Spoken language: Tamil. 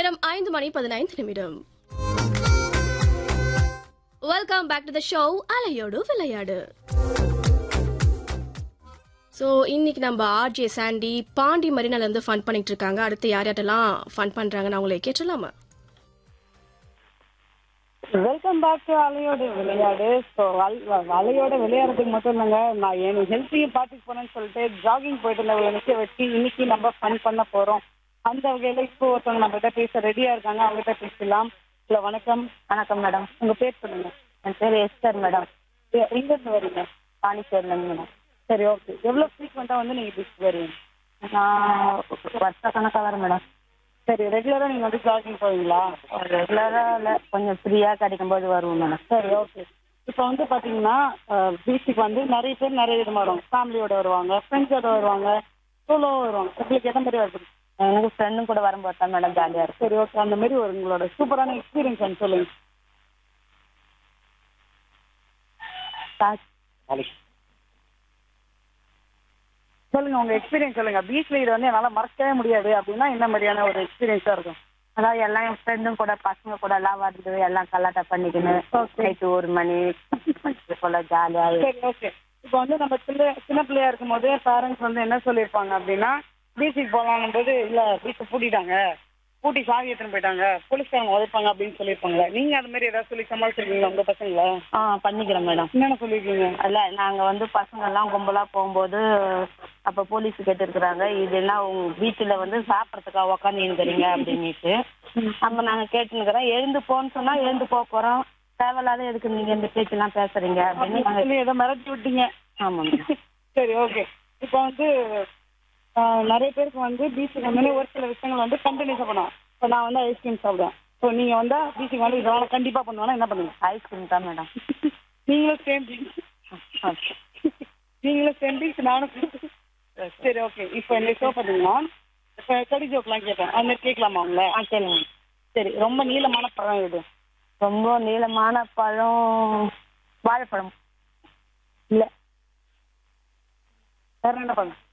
நேரம் 5:15 welcome back to the show அலையோடு விளையாடு. ஸோ இன்னைக்கு நம்ம ஆர்ஜே சாண்டி பாண்டி மரினால இருந்து ஃபன் பண்ணிட்டு இருக்காங்க. அடுத்து யார் யார்ட்டெல்லாம் ஃபன் பண்றாங்கன்னு அவங்களே கேட்டலாமா? வெல்கம் பேக் டு அலையோட விளையாடு. ஸோ அலையோட விளையாடுறதுக்கு மட்டும் இல்லைங்க, நான் என் ஹெல்த்தையும் பார்த்துட்டு போனேன்னு சொல்லிட்டு ஜாகிங் போயிட்டு இருந்தவங்களை நிற்க வச்சு இன்னைக்கு நம்ம ஃபன் பண்ண போறோம். அந்த வகையில் இப்போ ஒருத்தவங்க நம்ம கிட்ட பேச ரெடியா இருக்காங்க, அவங்ககிட்ட பேசலாம். ஹலோ, வணக்கம். வணக்கம் மேடம். உங்க பேர் சொல்லுங்க. என் பேர் எஸ்தர் மேடம். எங்கேருந்து வரீங்க? பாண்டிச்சேரியிலேருந்து மேடம். சரி, ஓகே. எவ்வளோ ஃப்ரீக்வெண்ட்டாக வந்து நீங்கள் பீச்சுக்கு வருவீங்க? நான் வருஷக்கணக்காக வரேன் மேடம். சரி, ரெகுலராக நீங்கள் வந்து ஜாகிங் போவீங்களா? ரெகுலராக இல்லை, கொஞ்சம் ஃப்ரீயாக கிடைக்கும்போது வருவோம் மேடம். சரி, ஓகே. இப்போ வந்து பார்த்தீங்கன்னா பீச்சுக்கு வந்து நிறைய பேர் நிறைய விதமாக வருவாங்க. ஃபேமிலியோட வருவாங்க, ஃப்ரெண்ட்ஸோட வருவாங்க, சோலோவாக வருவாங்க. உங்களுக்கு எந்த மாதிரி வருது? எனக்கு ஃப்ரெண்டும் கூட வரும்போது தான் மேடம் ஜாலியாக இருக்கும். சரி, ஓகே. அந்த மாதிரி ஒரு உங்களோட சூப்பரான எக்ஸ்பீரியன்ஸ் சொல்லுங்க. சொல்லுங்க, உங்க எக்ஸ்பீரியன்ஸ் சொல்லுங்க. பீச்ல இது வந்து என்னால மறக்கவே முடியாது அப்படின்னா என்ன மாதிரியான ஒரு எக்ஸ்பீரியன்ஸா இருக்கும்? அதாவது எல்லாம் என் ஃப்ரெண்டும் கூட பசங்க கூட எல்லாம் வந்து எல்லாம் கலாட்டா பண்ணிக்கின்னு நைட்டு 1 மணி போல ஜாலியாக. சரி, ஓகே. இப்போ வந்து நம்ம சின்ன பிள்ளையா இருக்கும் போது பேரண்ட்ஸ் வந்து என்ன சொல்லியிருப்பாங்க அப்படின்னா, பீச்சுக்கு போகலான்னும் போது இல்லை பீச்சை பூட்டிட்டாங்க, பூட்டி சாவி எடுத்துன்னு போயிட்டாங்க, போலீஸ்காரங்க உதைப்பாங்க அப்படின்னு சொல்லியிருப்பாங்க. நீங்க அது மாதிரி ஏதாவது சொல்லி சமாளிச்சிருக்கீங்களா உங்க பசங்களா? பண்ணிக்கிறேன் மேடம். என்னென்ன சொல்லியிருக்கீங்க? இல்லை, நாங்கள் வந்து பசங்கள்லாம் கும்பலாக போகும்போது அப்போ போலீஸ் கேட்டுருக்குறாங்க, இதெல்லாம் பீச்சில் வந்து சாப்பிட்றதுக்காக உக்காந்துக்கிறீங்க அப்படின்ட்டு. அப்போ நாங்கள் கேட்டுனுக்கிறோம், எழுந்து போன்னு சொன்னால் எழுந்து போக போகிறோம், தேவையில்லாத எதுக்கு நீங்கள் இந்த பேச்செல்லாம் பேசுறீங்க அப்படின்னு சொல்லி ஏதோ மிரட்டி விட்டீங்க. ஆமாம். சரி, ஓகே. இப்போ வந்து நிறைய பேருக்கு வந்து பீச்சுக்கு வந்தோடனே ஒரு சில விஷயங்கள் வந்து கண்டினியூஸாக பண்ணுவோம். இப்போ நான் வந்து ஐஸ்கிரீம் சாப்பிடுவேன். ஸோ நீங்கள் வந்து பீச்சுக்கு வந்து இதெல்லாம் கண்டிப்பாக பண்ணுவோன்னா என்ன பண்ணுவீங்க? ஐஸ்கிரீம் தான் மேடம். நீங்களும் சேம் பீச், நீங்களும் சேம் பீச், நானும். சரி, ஓகே. இப்போ இந்த ஷோ பார்த்தீங்கன்னா இப்போ கடி ஜோக்கெலாம் கேட்டேன், அது மாதிரி கேட்கலாமா அவங்கள? கேளுங்க. சரி, ரொம்ப நீளமான பழம் எது? ரொம்ப நீளமான பழம் வாழைப்பழம். இல்லை, வேற என்ன பழம்?